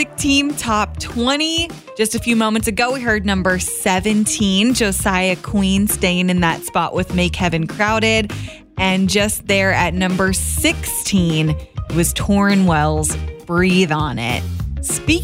Team Top 20. Just a few moments ago, we heard number 17, Josiah Queen, staying in that spot with Make Heaven Crowded. And just there at number 16 was Torrin Wells, Breathe on It. Speaking